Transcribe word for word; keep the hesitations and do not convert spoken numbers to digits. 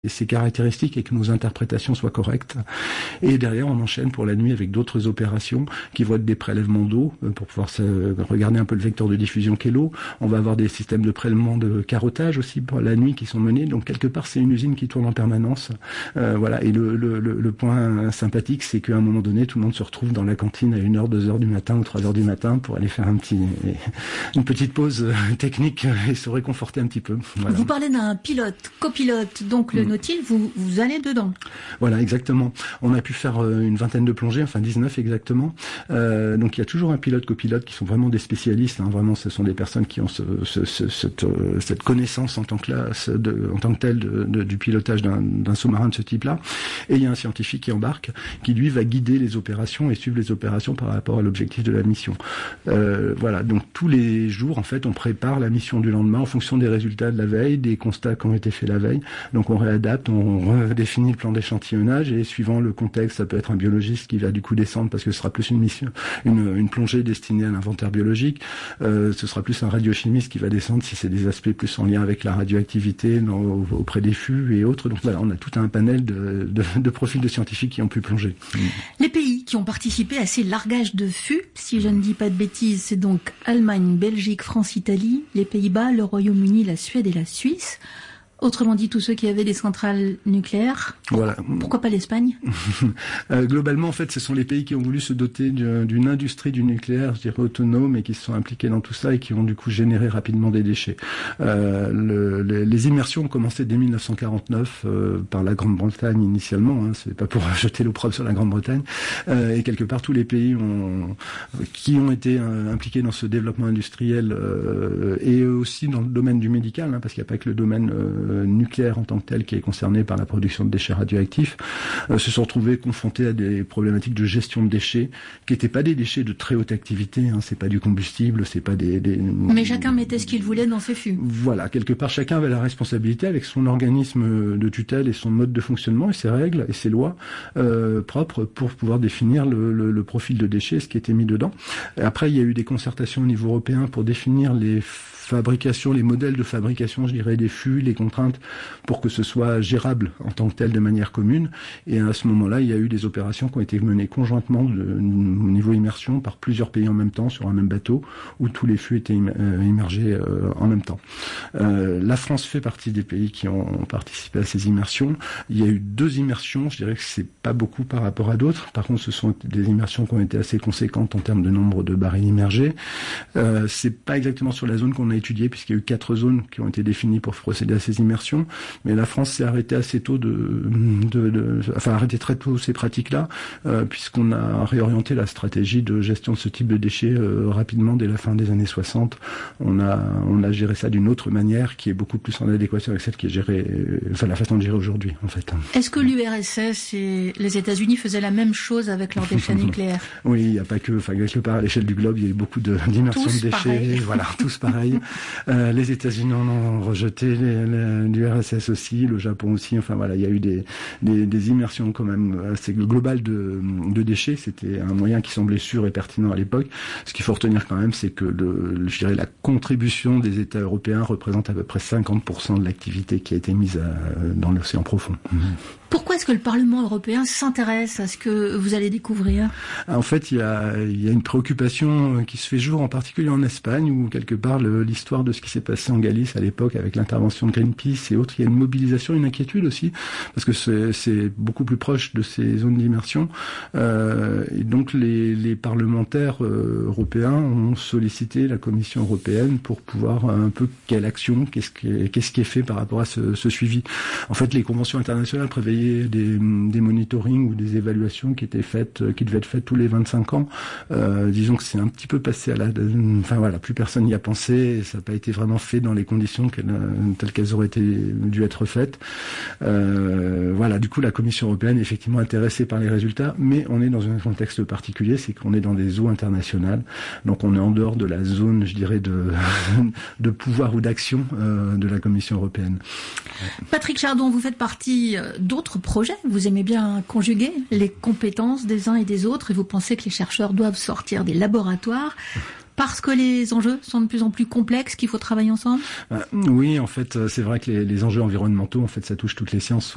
ses caractéristiques et que nos interprétations soient correctes. Et derrière, on enchaîne pour la nuit avec d'autres opérations qui vont être des prélèvements d'eau pour pouvoir se regarder un peu le vecteur de diffusion qu'est l'eau. On va avoir des systèmes de prélèvement de carottage aussi pour la nuit qui sont menés. Donc quelque part, c'est une usine qui tourne en permanence. Euh, voilà. Et le, le, le point sympathique, c'est qu'à un moment donné, tout le monde se retrouve dans la cantine à une heure, deux heures du matin ou trois heures du matin pour aller faire un petit, une petite pause technique et se réconforter un petit peu. Voilà. Vous parlez d'un pilote, copilote, donc le Nautil, vous, vous allez dedans. Voilà, exactement. On a pu faire une vingtaine de plongées, enfin dix-neuf exactement. Euh, donc il y a toujours un pilote, copilote qui sont vraiment des spécialistes. Hein, vraiment, ce sont des personnes qui ont ce, ce, ce, cette, cette connaissance en tant que, là, de, en tant que telle de, de, du pilotage d'un, d'un sous-marin de ce type-là. Et il y a un scientifique qui embarque, qui lui va guider les opérations et suivre les opérations par rapport à l'objectif de la mission. Euh, voilà, donc tous les jours, en fait, on prépare la mission du lendemain en fonction des résultats de la veille, des constats qui ont été faits la veille. Donc on réadapte, on redéfinit le plan d'échantillonnage et suivant le contexte, ça peut être un biologiste qui va du coup descendre parce que ce sera plus une mission, une, une plongée destinée à l'inventaire biologique. Euh, ce sera plus un radiochimiste qui va descendre si c'est des aspects plus en lien avec la radioactivité dans, auprès des fûts et autres. Donc voilà, on a tout un panel de, de, de profils de scientifiques qui ont pu plonger. Les pays qui ont participé à ces largages de fûts, si je ne dis pas de bêtises, c'est donc Allemagne, Belgique, France, Italie, les Pays-Bas, le Royaume-Uni, la Suède et la Suisse. Autrement dit, tous ceux qui avaient des centrales nucléaires. Voilà. Pourquoi pas l'Espagne? euh, Globalement, en fait, ce sont les pays qui ont voulu se doter d'une industrie du nucléaire, je dirais autonome, et qui se sont impliqués dans tout ça et qui ont du coup généré rapidement des déchets. Euh, le, les, les immersions ont commencé dès mille neuf cent quarante-neuf euh, par la Grande-Bretagne initialement. Hein, c'est pas pour jeter l'opprobre sur la Grande-Bretagne. Euh, et quelque part, tous les pays ont, qui ont été euh, impliqués dans ce développement industriel euh, et aussi dans le domaine du médical, hein, parce qu'il n'y a pas que le domaine euh, nucléaire en tant que tel qui est concerné par la production de déchets radioactifs, euh, se sont retrouvés confrontés à des problématiques de gestion de déchets qui n'étaient pas des déchets de très haute activité, hein, c'est pas du combustible, c'est pas des, des... Mais chacun mettait ce qu'il voulait dans ses fûts. Voilà, quelque part chacun avait la responsabilité avec son organisme de tutelle et son mode de fonctionnement et ses règles et ses lois euh, propres pour pouvoir définir le, le, le profil de déchets, ce qui était mis dedans. Et après, il y a eu des concertations au niveau européen pour définir les fabrication, les modèles de fabrication, je dirais, des fûts, les contraintes pour que ce soit gérable en tant que tel de manière commune. Et à ce moment-là, il y a eu des opérations qui ont été menées conjointement de, au niveau immersion par plusieurs pays en même temps sur un même bateau où tous les fûts étaient immergés euh, en même temps. Euh, la France fait partie des pays qui ont participé à ces immersions. Il y a eu deux immersions, je dirais que c'est pas beaucoup par rapport à d'autres. Par contre, ce sont des immersions qui ont été assez conséquentes en termes de nombre de barils immergés. Euh, c'est pas exactement sur la zone qu'on a étudié puisqu'il y a eu quatre zones qui ont été définies pour procéder à ces immersions, mais la France s'est arrêtée assez tôt de, de, de enfin arrêté très tôt ces pratiques-là, euh, puisqu'on a réorienté la stratégie de gestion de ce type de déchets euh, rapidement dès la fin des années soixante. On a on a géré ça d'une autre manière qui est beaucoup plus en adéquation avec celle qui est gérée, euh, enfin la façon de gérer aujourd'hui en fait. Est-ce que l'U R S S et les États-Unis faisaient la même chose avec leurs déchets nucléaires? Oui, il n'y a pas que, enfin quelque part à l'échelle du globe, il y a eu beaucoup de d'immersion de déchets, pareil. voilà, tous pareils. Euh, les États-Unis en ont rejeté, l'U R S S aussi, le Japon aussi. Enfin voilà, il y a eu des, des, des immersions quand même assez globales de, de déchets. C'était un moyen qui semblait sûr et pertinent à l'époque. Ce qu'il faut retenir quand même, c'est que le, je dirais la contribution des États européens représente à peu près cinquante pour cent de l'activité qui a été mise à, dans l'océan profond. Mmh. Pourquoi est-ce que le Parlement européen s'intéresse à ce que vous allez découvrir? En fait, il y a, il y a une préoccupation qui se fait jour, en particulier en Espagne, où quelque part le, l'histoire de ce qui s'est passé en Galice à l'époque avec l'intervention de Greenpeace et autres, il y a une mobilisation, une inquiétude aussi, parce que c'est, c'est beaucoup plus proche de ces zones d'immersion. Euh, et donc les, les parlementaires euh, européens ont sollicité la Commission européenne pour pouvoir un peu quelle action, qu'est-ce qui est, qu'est-ce qui est fait par rapport à ce, ce suivi. En fait, les conventions internationales préveillaient Des, des monitorings ou des évaluations qui étaient faites, qui devaient être faites tous les vingt-cinq ans. Euh, disons que c'est un petit peu passé à la, enfin voilà, plus personne n'y a pensé. Et ça n'a pas été vraiment fait dans les conditions qu'elles, telles qu'elles auraient été, dû être faites. Euh, voilà, du coup, la Commission européenne est effectivement intéressée par les résultats, mais on est dans un contexte particulier, c'est qu'on est dans des eaux internationales, donc on est en dehors de la zone, je dirais, de, de pouvoir ou d'action euh, de la Commission européenne. Patrick Chardon, vous faites partie d'autres projet. Vous aimez bien conjuguer les compétences des uns et des autres et vous pensez que les chercheurs doivent sortir des laboratoires parce que les enjeux sont de plus en plus complexes, qu'il faut travailler ensemble? Oui, en fait, c'est vrai que les, les enjeux environnementaux, en fait, ça touche toutes les sciences.